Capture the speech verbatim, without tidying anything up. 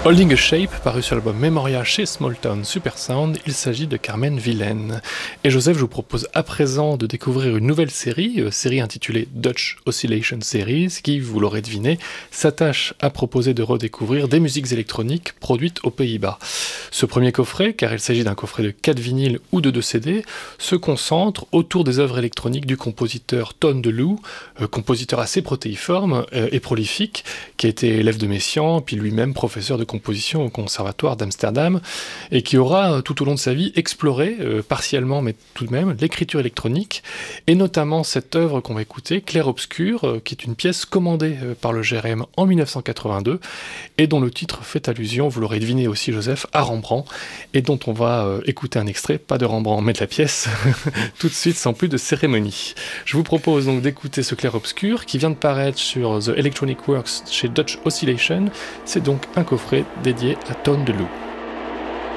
Holding a Shape, paru sur l'album Memoria chez Small Town Super Sound, il s'agit de Carmen Villaine. Et Joseph, je vous propose à présent de découvrir une nouvelle série, euh, série intitulée Dutch Oscillation Series, qui, vous l'aurez deviné, s'attache à proposer de redécouvrir des musiques électroniques produites aux Pays-Bas. Ce premier coffret, car il s'agit d'un coffret de quatre vinyles ou de deux C D, se concentre autour des œuvres électroniques du compositeur Ton DeLue, euh, compositeur assez protéiforme euh, et prolifique, qui a été élève de Messiaen, puis lui-même professeur de composition au Conservatoire d'Amsterdam, et qui aura tout au long de sa vie exploré, euh, partiellement mais tout de même, l'écriture électronique, et notamment cette œuvre qu'on va écouter, Clair Obscur, euh, qui est une pièce commandée euh, par le G R M en dix-neuf cent quatre-vingt-deux, et dont le titre fait allusion, vous l'aurez deviné aussi Joseph, à Rembrandt, et dont on va euh, écouter un extrait, pas de Rembrandt, mais de la pièce, tout de suite sans plus de cérémonie. Je vous propose donc d'écouter ce Clair Obscur, qui vient de paraître sur The Electronic Works chez Dutch Oscillation. C'est donc un coffret dédié à Ton DeLue.